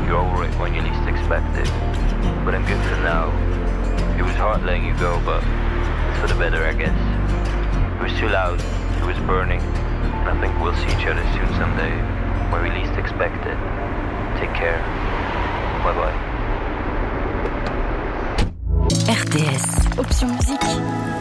You're over it when you least expect it. But I'm good for now. It was hard letting you go, but it's for the better, I guess. It was too loud. It was burning. And I think we'll see each other soon someday, where we least expect it. Take care. Bye bye. RTS. Option musique.